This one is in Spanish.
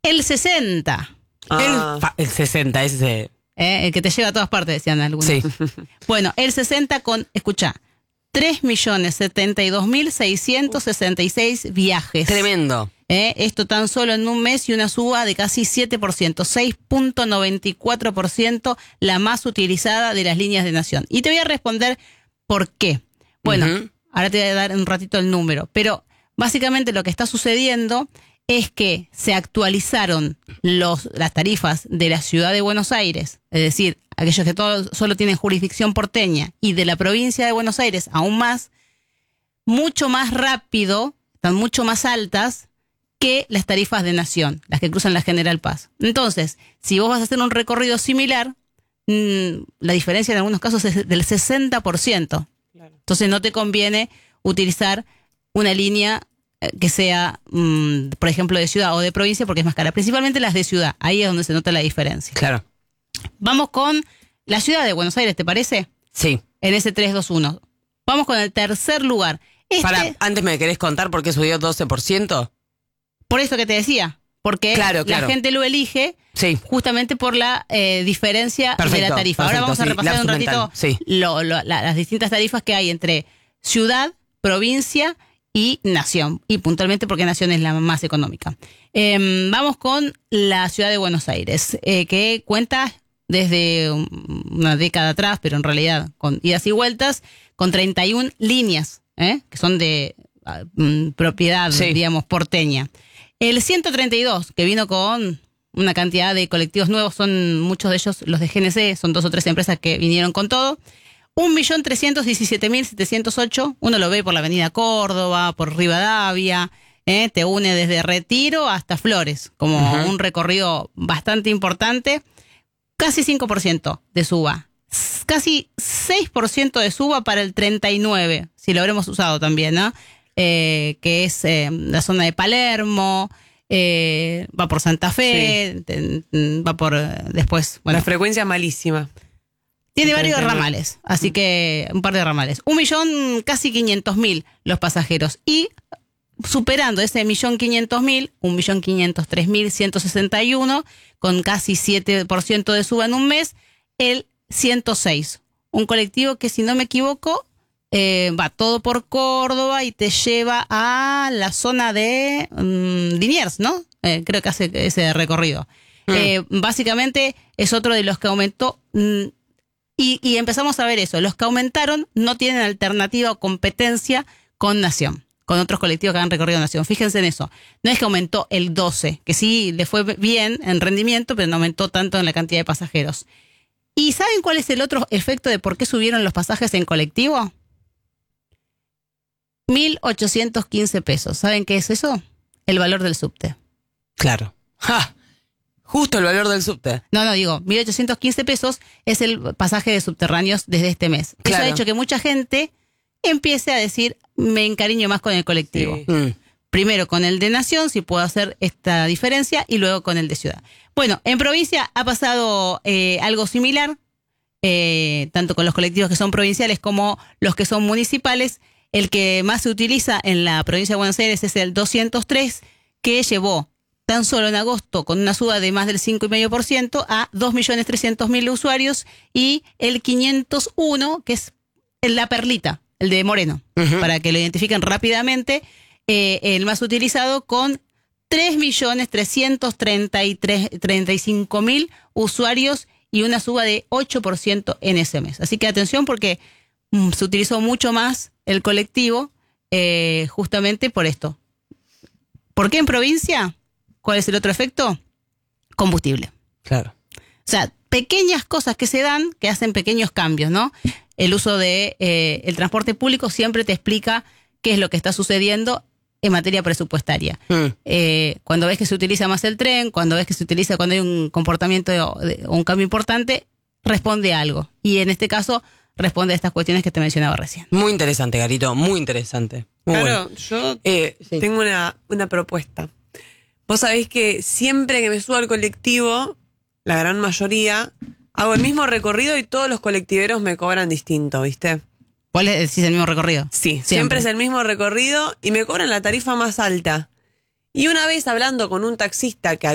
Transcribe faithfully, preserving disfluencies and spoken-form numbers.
El sesenta. Ah. El, fa- el sesenta, ese. Eh, el que te lleva a todas partes, decían algunos. Sí. Bueno, el sesenta con, escuchá, tres millones setenta y dos mil seiscientos sesenta y seis viajes. Tremendo. Eh, esto tan solo en un mes y una suba de casi siete por ciento, seis punto noventa y cuatro por ciento, la más utilizada de las líneas de Nación. Y te voy a responder por qué. Bueno, Ujú. ahora te voy a dar un ratito el número, pero básicamente lo que está sucediendo es que se actualizaron los, las tarifas de la ciudad de Buenos Aires, es decir, aquellos que todo, solo tienen jurisdicción porteña, y de la provincia de Buenos Aires aún más, mucho más rápido, están mucho más altas que las tarifas de Nación, las que cruzan la General Paz. Entonces, si vos vas a hacer un recorrido similar, mmm, la diferencia en algunos casos es del sesenta por ciento. Claro. Entonces no te conviene utilizar una línea eh, que sea, mmm, por ejemplo, de ciudad o de provincia, porque es más cara. Principalmente las de ciudad, ahí es donde se nota la diferencia. Claro. Vamos con la ciudad de Buenos Aires, ¿te parece? Sí. En ese tres dos uno. Vamos con el tercer lugar. Este, Para, antes me querés contar por qué subió doce por ciento. por eso que te decía, porque Claro, la claro. gente lo elige Sí. justamente por la eh, diferencia Perfecto, de la tarifa. Ahora perfecto, vamos a sí, repasar un lapsus ratito mental, sí. lo- lo- la- las distintas tarifas que hay entre ciudad, provincia y nación. Y puntualmente porque nación es la más económica. Eh, vamos con la ciudad de Buenos Aires, eh, que cuenta desde una década atrás, pero en realidad con idas y vueltas, con treinta y una líneas, ¿eh? que son de ah, mm, propiedad, Sí. digamos, porteña. El ciento treinta y dos, que vino con una cantidad de colectivos nuevos, son muchos de ellos los de G N C, son dos o tres empresas que vinieron con todo. un millón trescientos diecisiete mil setecientos ocho, uno lo ve por la avenida Córdoba, por Rivadavia, ¿eh? Te une desde Retiro hasta Flores, como Ujú. un recorrido bastante importante. Casi cinco por ciento de suba, S- casi seis por ciento de suba para el treinta y nueve, si lo habremos usado también, ¿no? Eh, que es eh, la zona de Palermo, eh, va por Santa Fe, te- va por eh, después, bueno, La frecuencia es malísima. tiene varios treinta y nueve. ramales, así que un par de ramales. Un millón, casi quinientos mil los pasajeros. Y superando ese millón quinientos mil, un millón quinientos tres mil ciento sesenta y uno, con casi siete por ciento de suba en un mes, el ciento seis. Un colectivo que, si no me equivoco, eh, va todo por Córdoba y te lleva a la zona de mm, Liniers, ¿no? Eh, creo que hace ese recorrido. Mm. Eh, básicamente es otro de los que aumentó. mm, Y, y empezamos a ver eso. Los que aumentaron no tienen alternativa o competencia con Nación, con otros colectivos que han recorrido Nación. Fíjense en eso. No es que aumentó el doce, que sí le fue bien en rendimiento, pero no aumentó tanto en la cantidad de pasajeros. ¿Y saben cuál es el otro efecto de por qué subieron los pasajes en colectivo? mil ochocientos quince pesos. ¿Saben qué es eso? El valor del subte. Claro. ¡Ja! Justo el valor del subte. No, no, digo, mil ochocientos quince pesos es el pasaje de subterráneos desde este mes. Claro. Eso ha hecho que mucha gente empiece a decir, me encariño más con el colectivo. Sí. Mm. Primero con el de Nación, si puedo hacer esta diferencia, y luego con el de Ciudad. Bueno, en provincia ha pasado eh, algo similar, eh, tanto con los colectivos que son provinciales como los que son municipales. El que más se utiliza en la provincia de Buenos Aires es el doscientos tres, que llevó tan solo en agosto, con una suba de más del cinco coma cinco por ciento, a dos millones trescientos mil usuarios, y el quinientos uno, que es la perlita, el de Moreno, Ujú. para que lo identifiquen rápidamente, eh, el más utilizado, con tres millones trescientos treinta y cinco mil usuarios y una suba de ocho por ciento en ese mes. Así que atención, porque mm, se utilizó mucho más el colectivo eh, justamente por esto. ¿Por qué en provincia? ¿Cuál es el otro efecto? Combustible. Claro. O sea, pequeñas cosas que se dan que hacen pequeños cambios, ¿no? El uso de eh, el transporte público siempre te explica qué es lo que está sucediendo en materia presupuestaria. Mm. Eh, cuando ves que se utiliza más el tren, cuando ves que se utiliza cuando hay un comportamiento o un cambio importante, responde a algo. Y en este caso, responde a estas cuestiones que te mencionaba recién. Muy interesante, Garito, muy interesante. Muy Claro, bueno. yo Eh, sí. tengo una, una propuesta. Vos sabés que siempre que me subo al colectivo, la gran mayoría, hago el mismo recorrido y todos los colectiveros me cobran distinto, ¿viste? ¿Cuál es, si es el mismo recorrido? Sí, siempre. Siempre. es el mismo recorrido y me cobran la tarifa más alta. Y una vez hablando con un taxista que